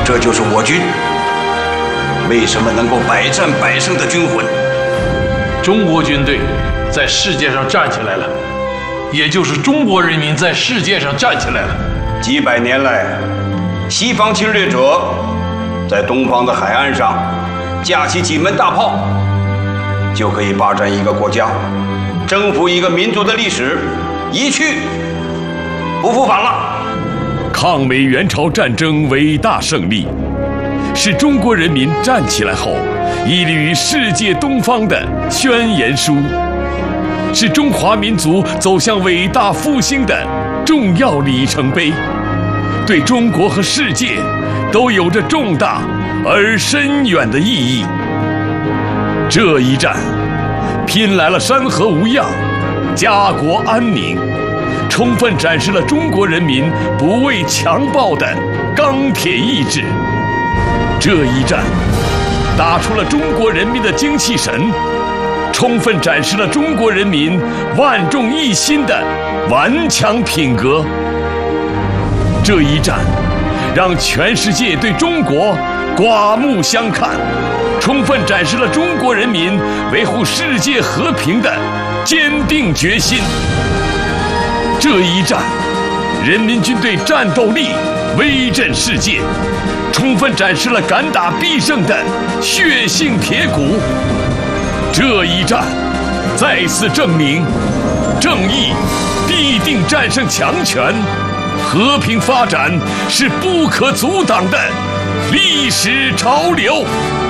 这就是我军为什么能够百战百胜的军魂。 中国军队在世界上站起来了，也就是中国人民在世界上站起来了。 几百年来，西方侵略者在东方的海岸上架起几门大炮，就可以霸占一个国家、征服一个民族的历史一去不复返了。 抗美援朝战争伟大胜利，是中国人民站起来后屹立于世界东方的宣言书，是中华民族走向伟大复兴的重要里程碑，对中国和世界都有着重大而深远的意义。这一战拼来了山河无恙、家国安宁，充分展示了中国人民不畏强暴的钢铁意志。这一战打出了中国人民的精气神，充分展示了中国人民万众一心的顽强品格。这一战让全世界对中国刮目相看，充分展示了中国人民维护世界和平的坚定决心。这一战，人民军队战斗力威震世界，充分展示了敢打必胜的血性铁骨。这一战，再次证明，正义必定战胜强权，和平发展是不可阻挡的历史潮流。